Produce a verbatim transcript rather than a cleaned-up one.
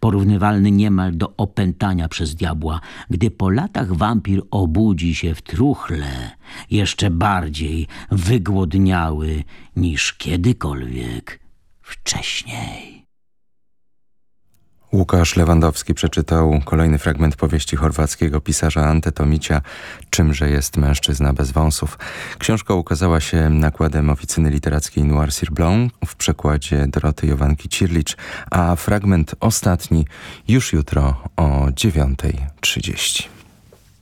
porównywalny niemal do opętania przez diabła. Gdy po latach wampir obudzi się w truchle, jeszcze bardziej wygłodniały niż kiedykolwiek wcześniej. Łukasz Lewandowski przeczytał kolejny fragment powieści chorwackiego pisarza Ante Tomicia „Czymże jest mężczyzna bez wąsów”. Książka ukazała się nakładem Oficyny Literackiej Noir sur Blanc w przekładzie Doroty Jowanki-Cirlicz, a fragment ostatni już jutro o dziewiątej trzydzieści.